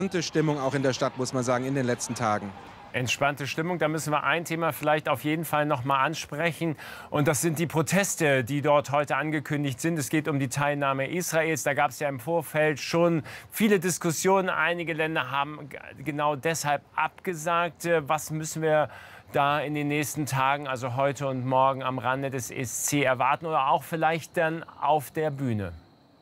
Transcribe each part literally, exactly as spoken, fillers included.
Stimmung auch in der Stadt, muss man sagen, in den letzten Tagen. Entspannte Stimmung, da müssen wir ein Thema vielleicht auf jeden Fall noch mal ansprechen. Und das sind die Proteste, die dort heute angekündigt sind. Es geht um die Teilnahme Israels. Da gab es ja im Vorfeld schon viele Diskussionen. Einige Länder haben genau deshalb abgesagt. Was müssen wir da in den nächsten Tagen, also heute und morgen am Rande des E S C erwarten oder auch vielleicht dann auf der Bühne?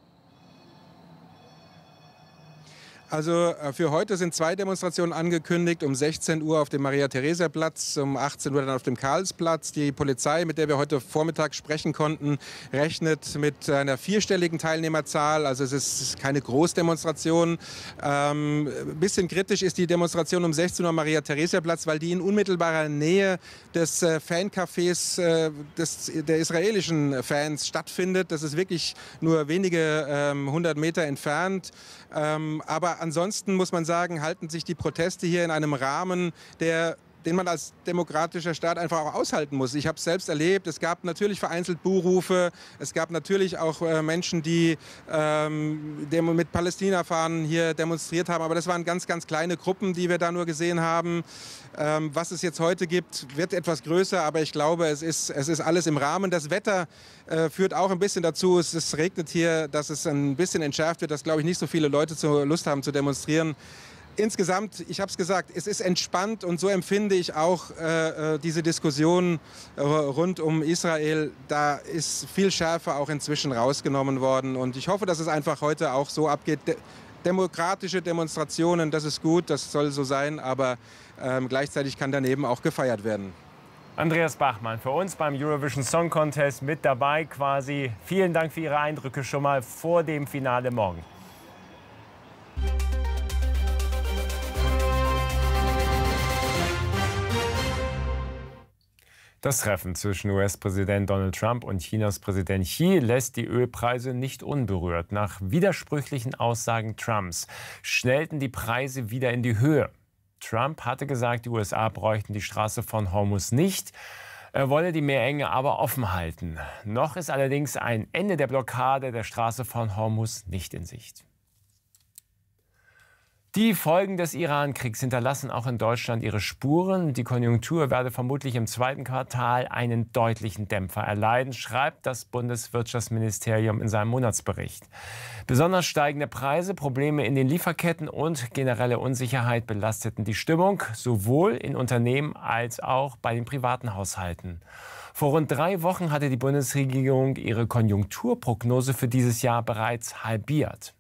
Also für heute sind zwei Demonstrationen angekündigt, um sechzehn Uhr auf dem Maria-Theresia-Platz, um achtzehn Uhr dann auf dem Karlsplatz. Die Polizei, mit der wir heute Vormittag sprechen konnten, rechnet mit einer vierstelligen Teilnehmerzahl. Also es ist keine Großdemonstration. Ähm, ein bisschen kritisch ist die Demonstration um sechzehn Uhr am Maria-Theresia-Platz, weil die in unmittelbarer Nähe des äh, Fancafés äh, des, der israelischen Fans stattfindet. Das ist wirklich nur wenige ähm, hundert Meter entfernt. Ähm, aber ansonsten muss man sagen, halten sich die Proteste hier in einem Rahmen, der den man als demokratischer Staat einfach auch aushalten muss. Ich habe es selbst erlebt. Es gab natürlich vereinzelt Buhrufe. Es gab natürlich auch äh, Menschen, die ähm, mit Palästina-Fahnen hier demonstriert haben. Aber das waren ganz, ganz kleine Gruppen, die wir da nur gesehen haben. Ähm, was es jetzt heute gibt, wird etwas größer. Aber ich glaube, es ist, es ist alles im Rahmen. Das Wetter äh, führt auch ein bisschen dazu. Es, es regnet hier, dass es ein bisschen entschärft wird, dass, glaube ich, nicht so viele Leute zur Lust haben zu demonstrieren. Insgesamt, ich habe es gesagt, es ist entspannt und so empfinde ich auch äh, diese Diskussion äh, rund um Israel. Da ist viel Schärfe auch inzwischen rausgenommen worden und ich hoffe, dass es einfach heute auch so abgeht. De demokratische Demonstrationen, das ist gut, das soll so sein, aber äh, gleichzeitig kann daneben auch gefeiert werden. Andreas Bachmann, für uns beim Eurovision Song Contest mit dabei quasi. Vielen Dank für Ihre Eindrücke schon mal vor dem Finale morgen. Das Treffen zwischen U S-Präsident Donald Trump und Chinas Präsident Xi lässt die Ölpreise nicht unberührt. Nach widersprüchlichen Aussagen Trumps schnellten die Preise wieder in die Höhe. Trump hatte gesagt, die U S A bräuchten die Straße von Hormuz nicht. Er wolle die Meerenge aber offen halten. Noch ist allerdings ein Ende der Blockade der Straße von Hormuz nicht in Sicht. Die Folgen des Iran-Kriegs hinterlassen auch in Deutschland ihre Spuren. Die Konjunktur werde vermutlich im zweiten Quartal einen deutlichen Dämpfer erleiden, schreibt das Bundeswirtschaftsministerium in seinem Monatsbericht. Besonders steigende Preise, Probleme in den Lieferketten und generelle Unsicherheit belasteten die Stimmung, sowohl in Unternehmen als auch bei den privaten Haushalten. Vor rund drei Wochen hatte die Bundesregierung ihre Konjunkturprognose für dieses Jahr bereits halbiert.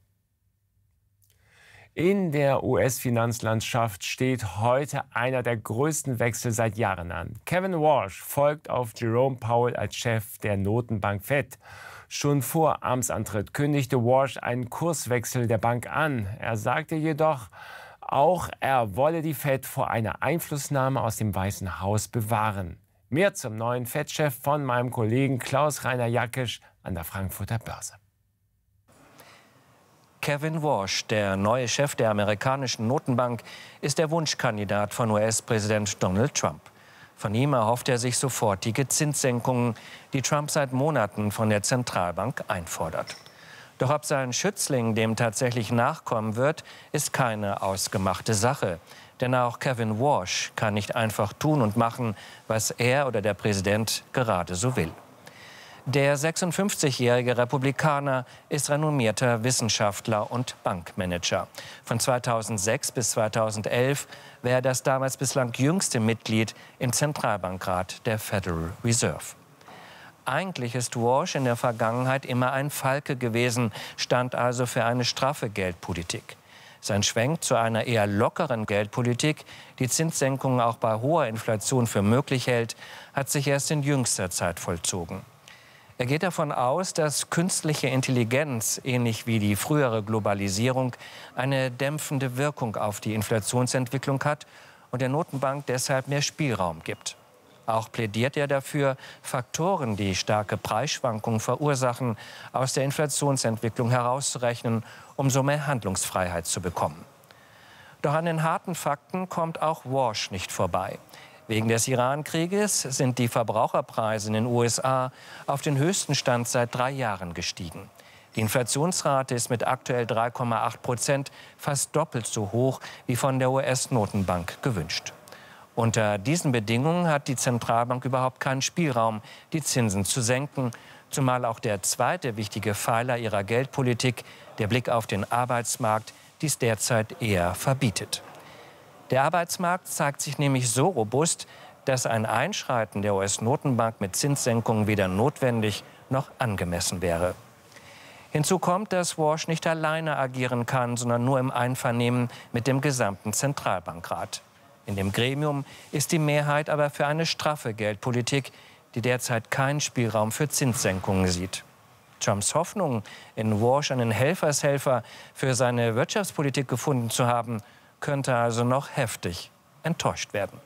In der U S-Finanzlandschaft steht heute einer der größten Wechsel seit Jahren an. Kevin Warsh folgt auf Jerome Powell als Chef der Notenbank Fed. Schon vor Amtsantritt kündigte Warsh einen Kurswechsel der Bank an. Er sagte jedoch, auch er wolle die Fed vor einer Einflussnahme aus dem Weißen Haus bewahren. Mehr zum neuen Fed-Chef von meinem Kollegen Klaus-Rainer Jackisch an der Frankfurter Börse. Kevin Warsh, der neue Chef der amerikanischen Notenbank, ist der Wunschkandidat von U S-Präsident Donald Trump. Von ihm erhofft er sich sofortige Zinssenkungen, die Trump seit Monaten von der Zentralbank einfordert. Doch ob sein Schützling dem tatsächlich nachkommen wird, ist keine ausgemachte Sache. Denn auch Kevin Warsh kann nicht einfach tun und machen, was er oder der Präsident gerade so will. Der sechsundfünfzigjährige Republikaner ist renommierter Wissenschaftler und Bankmanager. Von zweitausendsechs bis zweitausendelf war er das damals bislang jüngste Mitglied im Zentralbankrat der Federal Reserve. Eigentlich ist Warsh in der Vergangenheit immer ein Falke gewesen, stand also für eine straffe Geldpolitik. Sein Schwenk zu einer eher lockeren Geldpolitik, die Zinssenkungen auch bei hoher Inflation für möglich hält, hat sich erst in jüngster Zeit vollzogen. Er geht davon aus, dass künstliche Intelligenz, ähnlich wie die frühere Globalisierung, eine dämpfende Wirkung auf die Inflationsentwicklung hat und der Notenbank deshalb mehr Spielraum gibt. Auch plädiert er dafür, Faktoren, die starke Preisschwankungen verursachen, aus der Inflationsentwicklung herauszurechnen, um so mehr Handlungsfreiheit zu bekommen. Doch an den harten Fakten kommt auch Warsh nicht vorbei. Wegen des Iran-Krieges sind die Verbraucherpreise in den U S A auf den höchsten Stand seit drei Jahren gestiegen. Die Inflationsrate ist mit aktuell drei Komma acht Prozent fast doppelt so hoch wie von der U S-Notenbank gewünscht. Unter diesen Bedingungen hat die Zentralbank überhaupt keinen Spielraum, die Zinsen zu senken, zumal auch der zweite wichtige Pfeiler ihrer Geldpolitik, der Blick auf den Arbeitsmarkt, dies derzeit eher verbietet. Der Arbeitsmarkt zeigt sich nämlich so robust, dass ein Einschreiten der U S-Notenbank mit Zinssenkungen weder notwendig noch angemessen wäre. Hinzu kommt, dass Walsh nicht alleine agieren kann, sondern nur im Einvernehmen mit dem gesamten Zentralbankrat. In dem Gremium ist die Mehrheit aber für eine straffe Geldpolitik, die derzeit keinen Spielraum für Zinssenkungen sieht. Trumps Hoffnung, in Walsh einen Helfershelfer für seine Wirtschaftspolitik gefunden zu haben, könnte also noch heftig enttäuscht werden.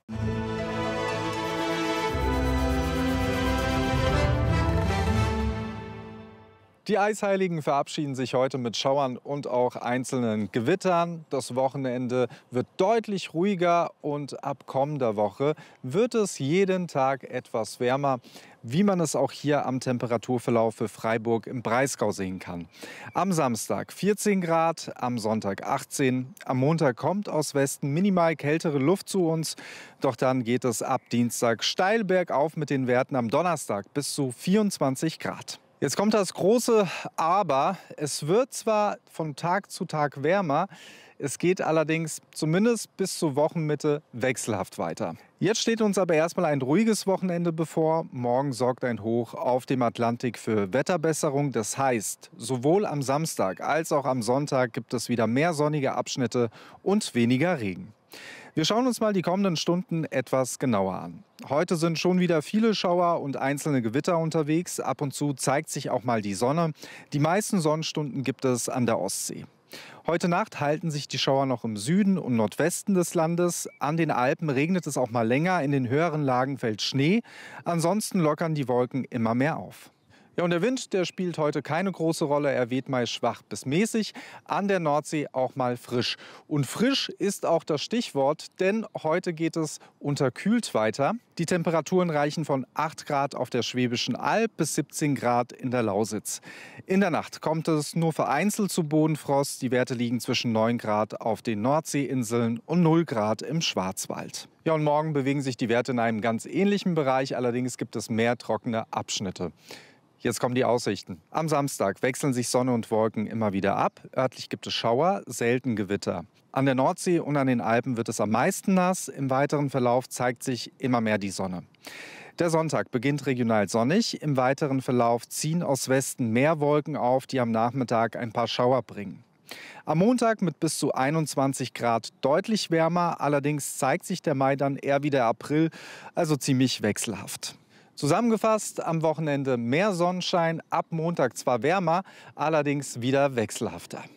Die Eisheiligen verabschieden sich heute mit Schauern und auch einzelnen Gewittern. Das Wochenende wird deutlich ruhiger und ab kommender Woche wird es jeden Tag etwas wärmer, wie man es auch hier am Temperaturverlauf für Freiburg im Breisgau sehen kann. Am Samstag vierzehn Grad, am Sonntag achtzehn. Am Montag kommt aus Westen minimal kältere Luft zu uns. Doch dann geht es ab Dienstag steil bergauf mit den Werten am Donnerstag bis zu vierundzwanzig Grad. Jetzt kommt das große Aber. Es wird zwar von Tag zu Tag wärmer, es geht allerdings zumindest bis zur Wochenmitte wechselhaft weiter. Jetzt steht uns aber erstmal ein ruhiges Wochenende bevor. Morgen sorgt ein Hoch auf dem Atlantik für Wetterbesserung. Das heißt, sowohl am Samstag als auch am Sonntag gibt es wieder mehr sonnige Abschnitte und weniger Regen. Wir schauen uns mal die kommenden Stunden etwas genauer an. Heute sind schon wieder viele Schauer und einzelne Gewitter unterwegs. Ab und zu zeigt sich auch mal die Sonne. Die meisten Sonnenstunden gibt es an der Ostsee. Heute Nacht halten sich die Schauer noch im Süden und Nordwesten des Landes. An den Alpen regnet es auch mal länger, in den höheren Lagen fällt Schnee. Ansonsten lockern die Wolken immer mehr auf. Ja, und der Wind, der spielt heute keine große Rolle. Er weht meist schwach bis mäßig, an der Nordsee auch mal frisch. Und frisch ist auch das Stichwort, denn heute geht es unterkühlt weiter. Die Temperaturen reichen von acht Grad auf der Schwäbischen Alb bis siebzehn Grad in der Lausitz. In der Nacht kommt es nur vereinzelt zu Bodenfrost. Die Werte liegen zwischen neun Grad auf den Nordseeinseln und null Grad im Schwarzwald. Ja, und morgen bewegen sich die Werte in einem ganz ähnlichen Bereich. Allerdings gibt es mehr trockene Abschnitte. Jetzt kommen die Aussichten. Am Samstag wechseln sich Sonne und Wolken immer wieder ab. Örtlich gibt es Schauer, selten Gewitter. An der Nordsee und an den Alpen wird es am meisten nass. Im weiteren Verlauf zeigt sich immer mehr die Sonne. Der Sonntag beginnt regional sonnig. Im weiteren Verlauf ziehen aus Westen mehr Wolken auf, die am Nachmittag ein paar Schauer bringen. Am Montag mit bis zu einundzwanzig Grad deutlich wärmer. Allerdings zeigt sich der Mai dann eher wie der April, also ziemlich wechselhaft. Zusammengefasst, am Wochenende mehr Sonnenschein, ab Montag zwar wärmer, allerdings wieder wechselhafter.